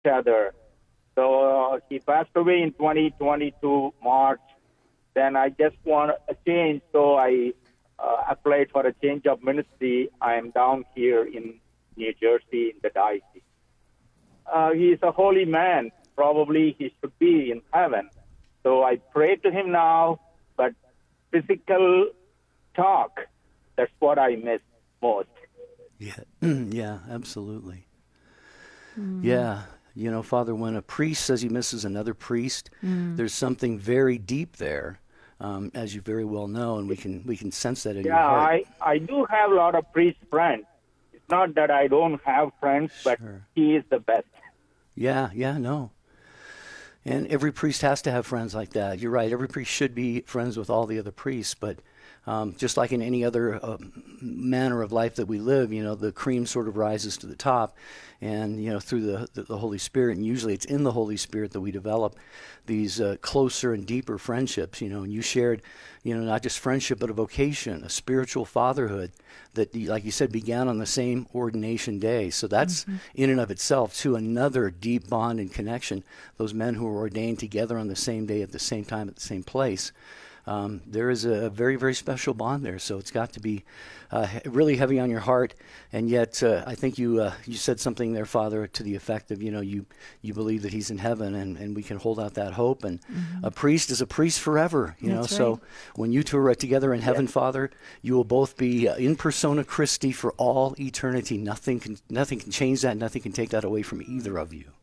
other. So he passed away in 2022 March. Then I just want a change, so I applied for a change of ministry. I am down here in New Jersey in the diocese. He is a holy man. Probably he should be in heaven. So I pray to him now, but physical talk, that's what I miss most. Yeah, yeah, absolutely. Yeah. Father, when a priest says he misses another priest, there's something very deep there, as you very well know, and we can sense that in your heart. Yeah, I do have a lot of priest friends. It's not that I don't have friends, but he is the best. Yeah, no. And every priest has to have friends like that. You're right. Every priest should be friends with all the other priests, but just like in any other manner of life that we live, the cream sort of rises to the top, and through the Holy Spirit, and usually it's in the Holy Spirit that we develop these closer and deeper friendships. And you shared, not just friendship but a vocation, a spiritual fatherhood that, like you said, began on the same ordination day. So that's in and of itself too another deep bond and connection. Those men who were ordained together on the same day at the same time at the same place. There is a very, very special bond there, so it's got to be really heavy on your heart. And yet, I think you said something there, Father, to the effect of you believe that he's in heaven, and we can hold out that hope. And a priest is a priest forever, That's so right. When you two are together in heaven, Father, you will both be in persona Christi for all eternity. Nothing can change that. Nothing can take that away from either of you.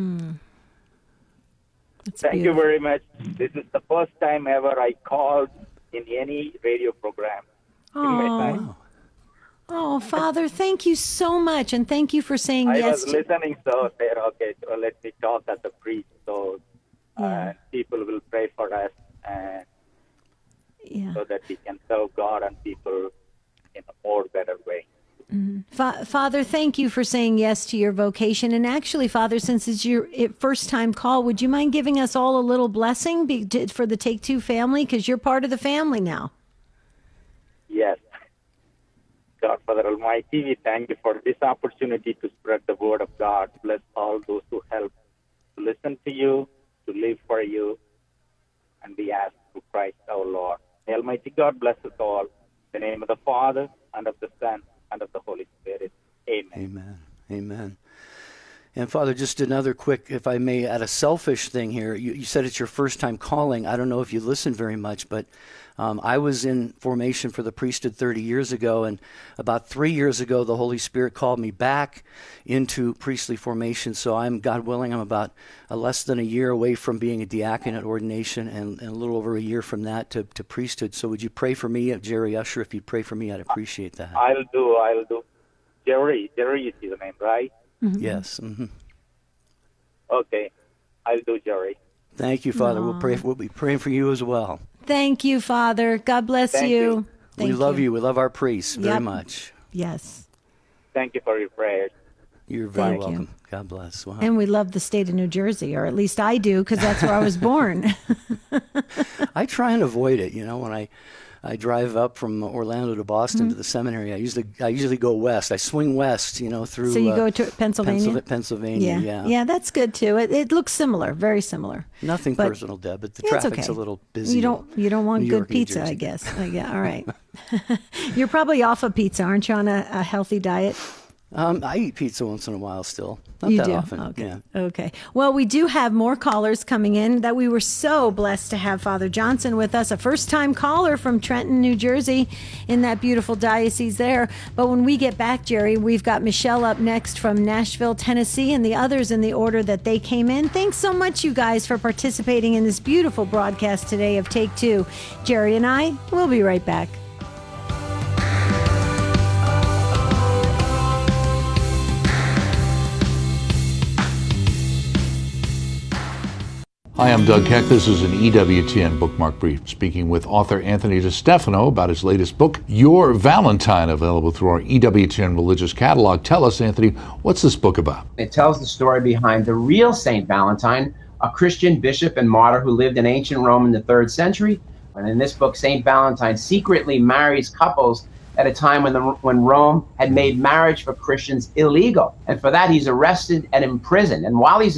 Thank you very much. This is the first time ever I called in any radio program. Oh, Father, thank you so much, and thank you for saying yes. I was listening, so I said, okay, so let me talk as a priest, so people will pray for us, and so that we can serve God and people in a more better way. Father, thank you for saying yes to your vocation. And actually, Father, since it's your first-time call, would you mind giving us all a little blessing for the Take Two family? Because you're part of the family now. Yes. God, Father Almighty, we thank you for this opportunity to spread the word of God. Bless all those who help to listen to you, to live for you, and we ask through Christ our Lord. May Almighty God bless us all. In the name of the Father, and of the Son, and of the Holy Spirit. Amen. Amen. And Father, just another quick, if I may add a selfish thing here. You said it's your first time calling. I don't know if you listened very much, but I was in formation for the priesthood 30 years ago, and about 3 years ago, the Holy Spirit called me back into priestly formation. So God willing, I'm about less than a year away from being a diaconate ordination, and a little over a year from that to priesthood. So would you pray for me, Jerry Usher? If you'd pray for me, I'd appreciate that. I'll do. Jerry is his name, right? Yes. Okay, I'll do, Jerry. Thank you, Father. We'll be praying for you as well. Thank you, Father. God bless you. We love you. We love our priests very much. Yes. Thank you for your prayers. You're very welcome. God bless. Wow. And we love the state of New Jersey, or at least I do, because that's where I was born. I try and avoid it. When I drive up from Orlando to Boston to the seminary, I usually go west. I swing west, through. So you go to Pennsylvania? Pennsylvania, Yeah, that's good too. It looks similar, very similar. Nothing personal, Deb, but the traffic's a little busy. You don't want New good York, pizza, I guess. All right. You're probably off of pizza, aren't you, on a healthy diet? I eat pizza once in a while still. Not you that do? often. Okay. Yeah. Okay. Well, we do have more callers coming in that we were so blessed to have Father Johnson with us, a first-time caller from Trenton, New Jersey, in that beautiful diocese there. But when we get back, Jerry, we've got Michelle up next from Nashville, Tennessee, and the others in the order that they came in. Thanks so much, you guys, for participating in this beautiful broadcast today of Take Two. Jerry and I will be right back. Hi, I'm Doug Keck. This is an EWTN Bookmark Brief, speaking with author Anthony DeStefano about his latest book, Your Valentine, available through our EWTN Religious Catalog. Tell us, Anthony, what's this book about? It tells the story behind the real Saint Valentine, a Christian bishop and martyr who lived in ancient Rome in the 3rd century. And in this book, Saint Valentine secretly marries couples at a time when Rome had made marriage for Christians illegal. And for that, he's arrested and imprisoned. And while he's